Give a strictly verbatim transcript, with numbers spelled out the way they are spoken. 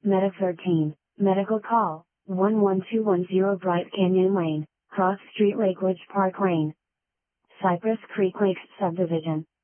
Medic thirteen, medical call, one one two one zero Bright Canyon Lane, Cross Street Lake Ridge Park Lane. Cypress Creek Lakes Subdivision.